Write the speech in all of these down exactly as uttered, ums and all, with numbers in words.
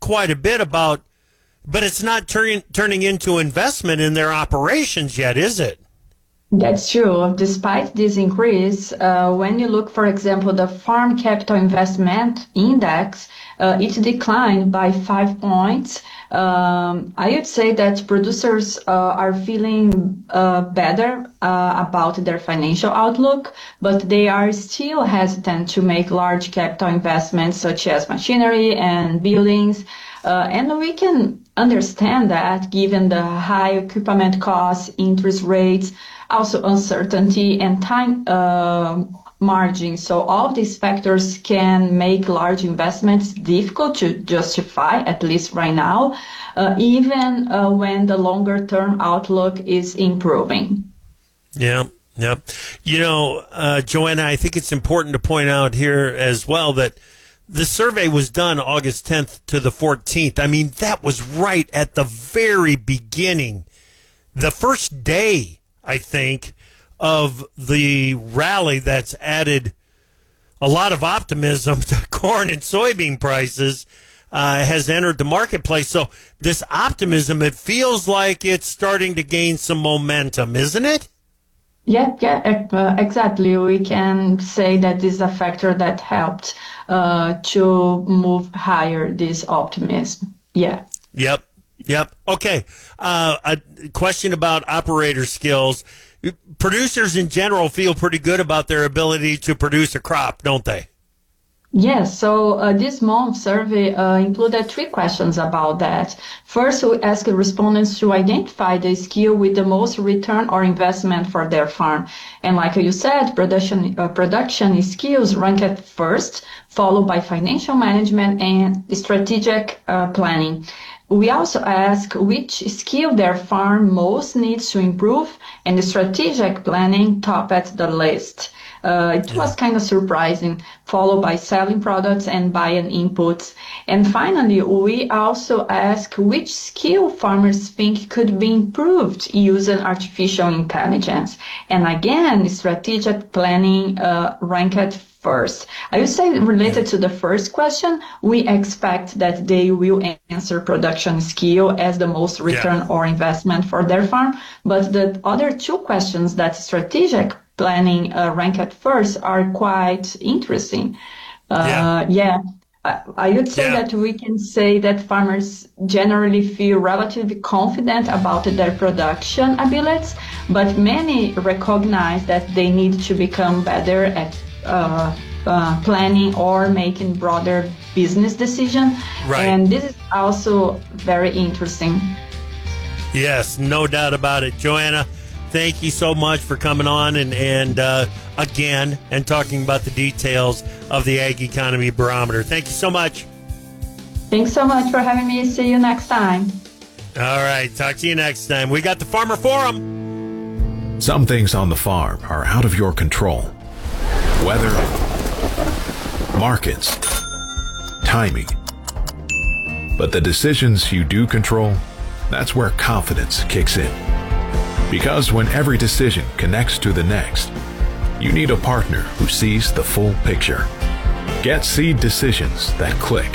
quite a bit about, but it's not turning turning into investment in their operations yet, is it? That's true. Despite this increase, uh, when you look, for example, the Farm Capital Investment Index, uh, it declined by five points. Um, I would say that producers uh, are feeling uh, better uh, about their financial outlook, but they are still hesitant to make large capital investments such as machinery and buildings. Uh, and we can understand that given the high equipment costs, interest rates, also uncertainty and time uh, margin. So all these factors can make large investments difficult to justify, at least right now, uh, even uh, when the longer term outlook is improving. Yeah. Yep. You know, uh, Joanna, I think it's important to point out here as well that the survey was done August tenth to the fourteenth. I mean, that was right at the very beginning, the first day, I think, of the rally that's added a lot of optimism to corn and soybean prices, uh, has entered the marketplace. So this optimism, it feels like it's starting to gain some momentum, isn't it? Yeah, yeah, uh, exactly. We can say that this is a factor that helped uh, to move higher this optimism. Yeah. Yep. Yep. Okay. Uh, a question about operator skills. Producers in general feel pretty good about their ability to produce a crop, don't they? Yes, so uh, this month's survey uh, included three questions about that. First, we asked respondents to identify the skill with the most return or investment for their farm. And like you said, production uh, production skills ranked at first, followed by financial management and strategic uh, planning. We also ask which skill their farm most needs to improve, and the strategic planning top at the list. Uh, it was kind of surprising, followed by selling products and buying inputs. And finally, we also ask which skill farmers think could be improved using artificial intelligence. And again, strategic planning uh, ranked first. I would say related to the first question, we expect that they will answer production skill as the most return yeah. or investment for their farm. But the other two questions, that strategic planning uh, rank at first, are quite interesting. Uh, yeah. yeah. I, I would say yeah. that we can say that farmers generally feel relatively confident about their production abilities, but many recognize that they need to become better at uh, uh, planning or making broader business decisions. Right. And this is also very interesting. Yes, no doubt about it. Joanna, thank you so much for coming on and, and uh, again, and talking about the details of the Ag Economy Barometer. Thank you so much. Thanks so much for having me. See you next time. All right. Talk to you next time. We got the Farmer Forum. Some things on the farm are out of your control. Weather, markets, timing. But the decisions you do control, that's where confidence kicks in. Because when every decision connects to the next, you need a partner who sees the full picture. Get seed decisions that click.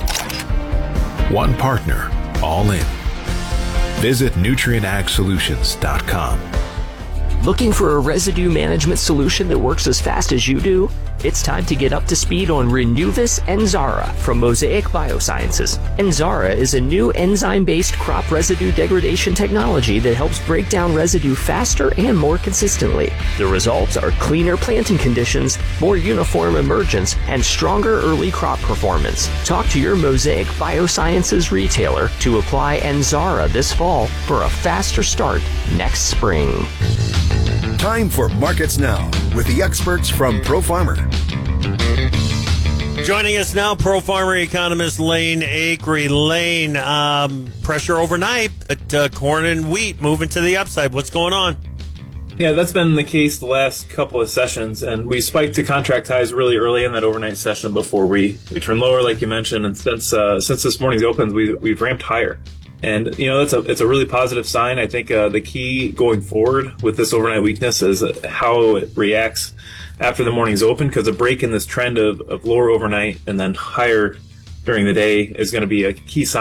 One partner, all in. Visit Nutrient Ag Solutions dot com. Looking for a residue management solution that works as fast as you do? It's time to get up to speed on Renuvus Enzara from Mosaic Biosciences. Enzara is a new enzyme-based crop residue degradation technology that helps break down residue faster and more consistently. The results are cleaner planting conditions, more uniform emergence, and stronger early crop performance. Talk to your Mosaic Biosciences retailer to apply Enzara this fall for a faster start next spring. Time for Markets Now with the experts from ProFarmer. Joining us now, ProFarmer economist Lane Acree. Lane, um, pressure overnight, but uh, corn and wheat moving to the upside. What's going on? Yeah, that's been the case the last couple of sessions, and we spiked to contract highs really early in that overnight session before we, we turned lower, like you mentioned, and since uh, since this morning's opens, we, we've ramped higher. And, you know, that's a, it's a really positive sign. I think uh, the key going forward with this overnight weakness is how it reacts after the morning's open, because a break in this trend of, of lower overnight and then higher during the day is going to be a key sign